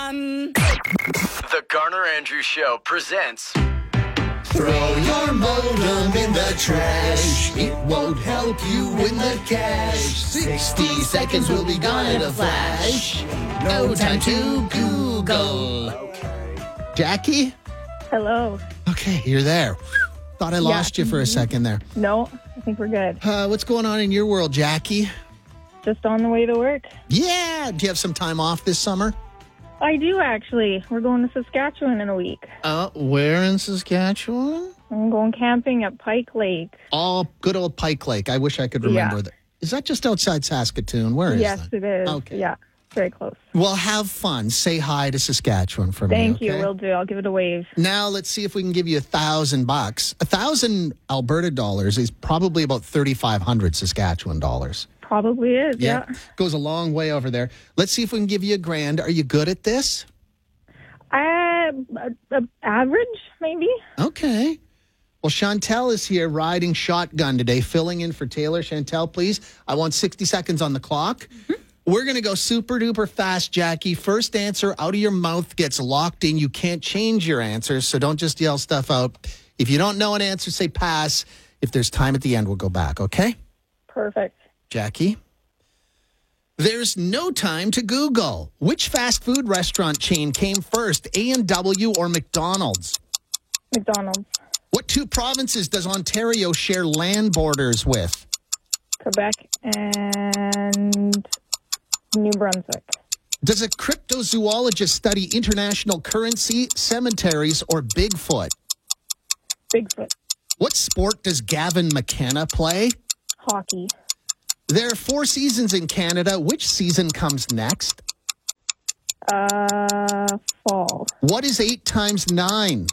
fun. The Garner Andrews Show presents Throw your modem in the trash. It won't help you win the cash. 60 seconds will be gone in a flash. No time to Google. Jackie? Hello. Okay, you're there. Thought I lost you for a second there. No, I think we're good. What's going on in your world, Jackie? Just on the way to work. Yeah. Do you have some time off this summer? I do, actually. We're going to Saskatchewan in a week. Where in Saskatchewan? I'm going camping at Pike Lake. Oh, good old Pike Lake. I wish I could remember that. Is that just outside Saskatoon? Where is Yes, that? it is. Okay. Yeah, very close. Well, have fun. Say hi to Saskatchewan for me. Thank you. Okay? Will do. I'll give it a wave. Now let's see if we can give you $1,000. 1,000 Alberta dollars is probably about 3,500 Saskatchewan dollars. Probably is, yeah. Goes a long way over there. Let's see if we can give you $1,000. Are you good at this? Average, maybe. Okay. Well, Chantel is here riding shotgun today, filling in for Taylor. Chantel, please. I want 60 seconds on the clock. Mm-hmm. We're going to go super duper fast, Jackie. First answer out of your mouth gets locked in. You can't change your answer, so don't just yell stuff out. If you don't know an answer, say pass. If there's time at the end, we'll go back, okay? Perfect. Jackie? There's no time to Google. Which fast food restaurant chain came first, A&W or McDonald's? McDonald's. What two provinces does Ontario share land borders with? Quebec and New Brunswick. Does a cryptozoologist study international currency, cemeteries, or Bigfoot? Bigfoot. What sport does Gavin McKenna play? Hockey. There are 4 seasons in Canada. Which season comes next? Fall. What is 8 times 9?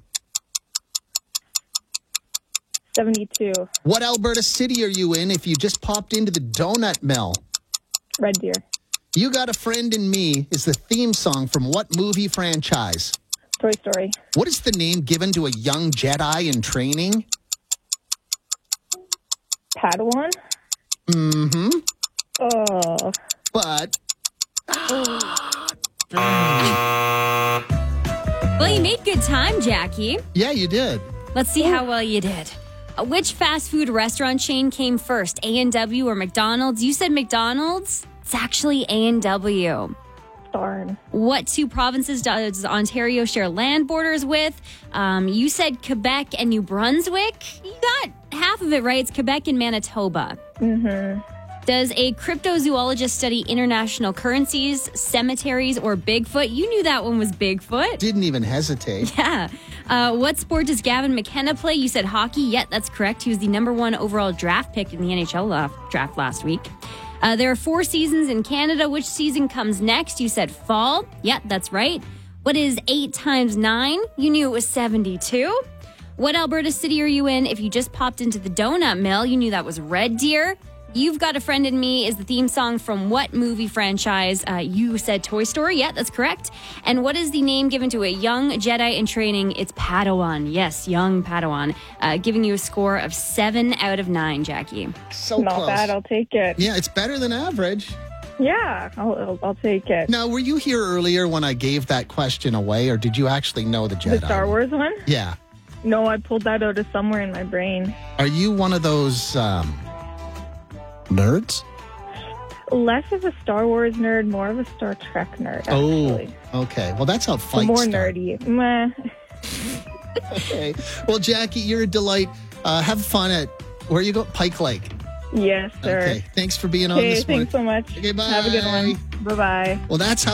72. What Alberta city are you in if you just popped into the donut mill? Red Deer. You Got a Friend in Me is the theme song from what movie franchise? Toy Story. What is the name given to a young Jedi in training? Padawan. Mm-hmm. Oh. But... Well, you made good time, Jackie. Yeah, you did. Let's see how well you did. Which fast food restaurant chain came first, A&W or McDonald's? You said McDonald's. It's actually A&W. Darn. What two provinces does Ontario share land borders with? You said Quebec and New Brunswick. You got half of it right. It's Quebec and Manitoba. Mm-hmm. Does a cryptozoologist study international currencies, cemeteries, or Bigfoot? You knew that one was Bigfoot. Didn't even hesitate. Yeah. What sport does Gavin McKenna play? You said hockey. Yeah, that's correct. He was the number 1 overall draft pick in the NHL draft last week. There are 4 seasons in Canada. Which season comes next? You said fall. Yeah, that's right. What is 8 times 9? You knew it was 72. What Alberta city are you in? If you just popped into the donut mill, you knew that was Red Deer. You've Got a Friend in Me is the theme song from what movie franchise? You said Toy Story. Yeah, that's correct. And what is the name given to a young Jedi in training? It's Padawan. Yes, young Padawan. Giving you a score of 7 out of 9, Jackie. So Not close. bad. I'll take it. Yeah, it's better than average. Yeah, I'll take it. Now, were you here earlier when I gave that question away, or did you actually know the Jedi? The Star Wars one? Yeah. No, I pulled that out of somewhere in my brain. Are you one of those nerds? Less of a Star Wars nerd, more of a Star Trek nerd, actually. Oh, okay. Well, that's how fights More start. nerdy. Meh. Okay. Well, Jackie, you're a delight. Have fun at, where you go? Pike Lake. Yes, sir. Okay. Thanks for being on Okay, this morning. thanks so much. Okay, bye. Have a good one. Bye-bye. Well, that's how